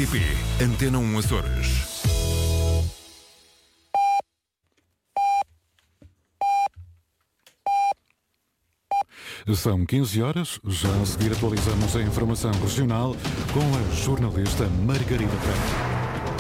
RTP Antena 1 Açores. São 15 horas, já a seguir atualizamos a informação regional com a jornalista Margarida Pereira.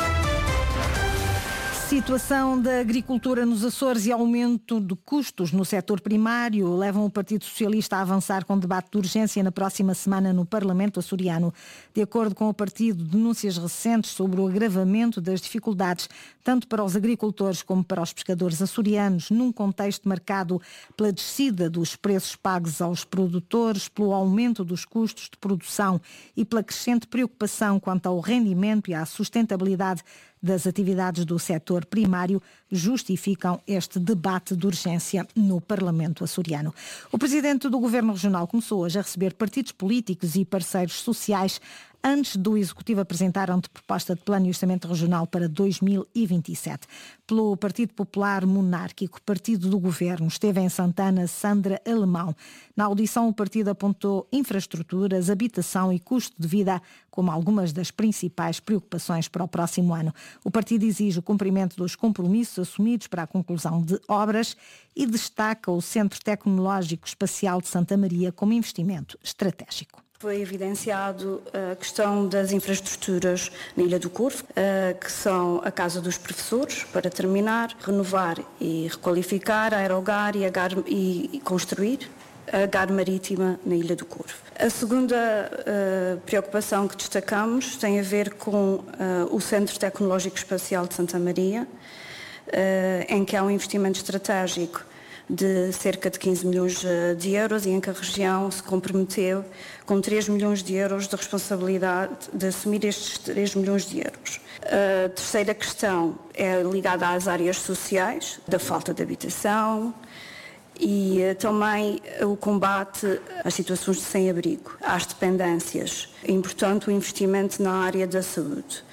Situação da agricultura nos Açores e aumento de custos no setor primário levam o Partido Socialista a avançar com debate de urgência na próxima semana no Parlamento açoriano. De acordo com o partido, denúncias recentes sobre o agravamento das dificuldades, tanto para os agricultores como para os pescadores açorianos, num contexto marcado pela descida dos preços pagos aos produtores, pelo aumento dos custos de produção e pela crescente preocupação quanto ao rendimento e à sustentabilidade das atividades do setor primário, justificam este debate de urgência no Parlamento açoriano. O presidente do Governo Regional começou hoje a receber partidos políticos e parceiros sociais antes do Executivo apresentar a proposta de Plano e Orçamento Regional para 2027. Pelo Partido Popular Monárquico, partido do Governo, esteve em Santana Sandra Alemão. Na audição, o partido apontou infraestruturas, habitação e custo de vida como algumas das principais preocupações para o próximo ano. O partido exige o cumprimento dos compromissos assumidos para a conclusão de obras e destaca o Centro Tecnológico Espacial de Santa Maria como investimento estratégico. Foi evidenciado a questão das infraestruturas na Ilha do Corvo, que são a Casa dos Professores, para terminar, renovar e requalificar a Aerogar e construir a GAR marítima na Ilha do Corvo. A segunda preocupação que destacamos tem a ver com o Centro Tecnológico Espacial de Santa Maria, em que há um investimento estratégico de cerca de 15 milhões de euros e em que a região se comprometeu com 3 milhões de euros de responsabilidade de assumir estes 3 milhões de euros. A terceira questão é ligada às áreas sociais, da falta de habitação e também o combate às situações de sem-abrigo, às dependências. É importante o investimento na área da saúde.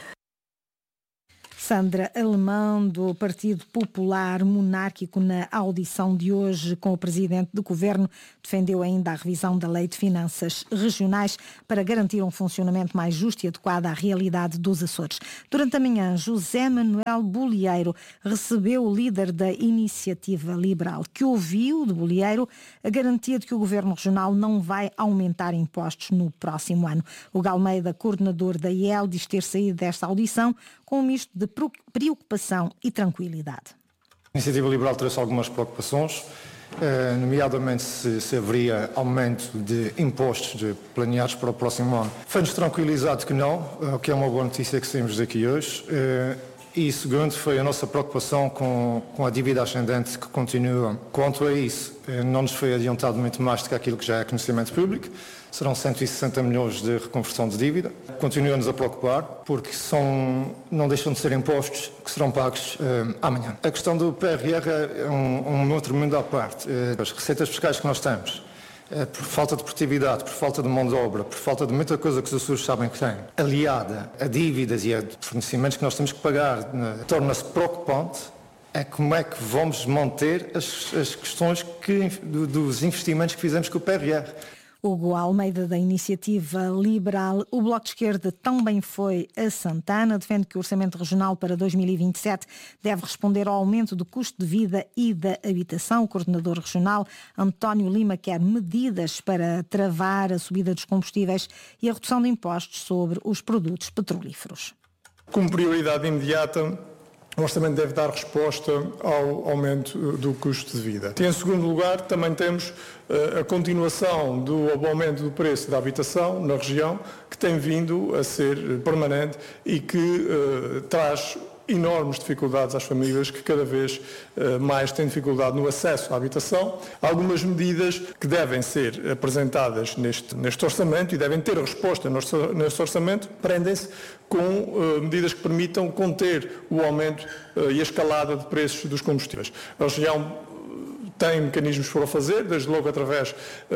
Sandra Alemão, do Partido Popular Monárquico, na audição de hoje com o Presidente do Governo, defendeu ainda a revisão da Lei de Finanças Regionais para garantir um funcionamento mais justo e adequado à realidade dos Açores. Durante a manhã, José Manuel Bolieiro recebeu o líder da Iniciativa Liberal, que ouviu de Bolieiro a garantia de que o Governo Regional não vai aumentar impostos no próximo ano. O Galmeida, coordenador da IEL, diz ter saído desta audição com um misto de preocupação e tranquilidade. A Iniciativa Liberal trouxe algumas preocupações, nomeadamente se haveria aumento de impostos planeados para o próximo ano. Foi-nos tranquilizado que não, o que é uma boa notícia que saímos daqui hoje. E segundo, foi a nossa preocupação com a dívida ascendente que continua. Quanto a isso, não nos foi adiantado muito mais do que aquilo que já é conhecimento público. Serão 160 milhões de reconversão de dívida. Continua-nos a preocupar, porque não deixam de ser impostos que serão pagos amanhã. A questão do PRR é um outro mundo à parte. As receitas fiscais que nós temos, por falta de produtividade, por falta de mão de obra, por falta de muita coisa que os Açores sabem que têm, aliada a dívidas e a fornecimentos que nós temos que pagar, torna-se preocupante como é que vamos manter as questões dos investimentos que fizemos com o PRR. Hugo Almeida, da Iniciativa Liberal. O Bloco de Esquerda também foi a Santana, defende que o Orçamento Regional para 2027 deve responder ao aumento do custo de vida e da habitação. O coordenador regional, António Lima, quer medidas para travar a subida dos combustíveis e a redução de impostos sobre os produtos petrolíferos. Como prioridade imediata, o orçamento deve dar resposta ao aumento do custo de vida. E, em segundo lugar, também temos a continuação do aumento do preço da habitação na região, que tem vindo a ser permanente e que traz enormes dificuldades às famílias que cada vez mais têm dificuldade no acesso à habitação. Algumas medidas que devem ser apresentadas neste orçamento e devem ter resposta neste orçamento prendem-se com medidas que permitam conter o aumento e a escalada de preços dos combustíveis. A região tem mecanismos para o fazer, desde logo através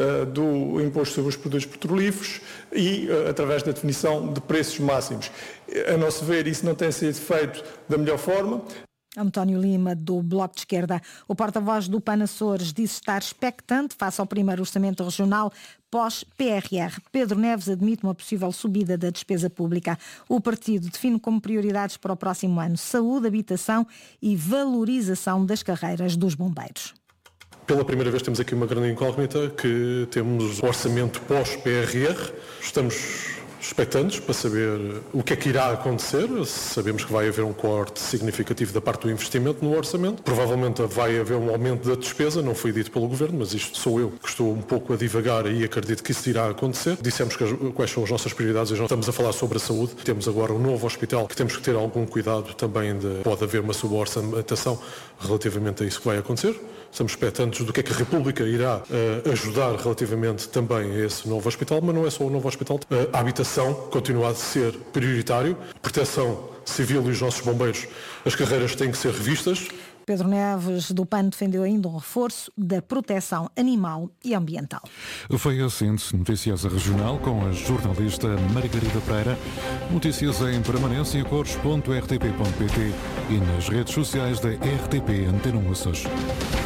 do imposto sobre os produtos petrolíferos e através da definição de preços máximos. A nosso ver, isso não tem sido feito da melhor forma. António Lima, do Bloco de Esquerda. O porta-voz do PAN Açores disse estar expectante face ao primeiro orçamento regional pós-PRR. Pedro Neves admite uma possível subida da despesa pública. O partido define como prioridades para o próximo ano saúde, habitação e valorização das carreiras dos bombeiros. Pela primeira vez temos aqui uma grande incógnita, que temos o orçamento pós-PRR. Estamos expectantes para saber o que é que irá acontecer. Sabemos que vai haver um corte significativo da parte do investimento no orçamento. Provavelmente vai haver um aumento da despesa, não foi dito pelo Governo, mas isto sou eu que estou um pouco a divagar e acredito que isso irá acontecer. Dissemos quais são as nossas prioridades e já estamos a falar sobre a saúde. Temos agora um novo hospital que temos que ter algum cuidado também pode haver uma suborçamentação relativamente a isso que vai acontecer. Estamos expectantes do que é que a República irá ajudar relativamente também a esse novo hospital, mas não é só o novo hospital. A habitação continua a ser prioritário, proteção civil e os nossos bombeiros, as carreiras têm que ser revistas. Pedro Neves, do PAN, defendeu ainda um reforço da proteção animal e ambiental. Foi a síntese noticiosa regional com a jornalista Margarida Pereira. Notícias em permanência em cores.rtp.pt e nas redes sociais da RTP Antena 1 Açores.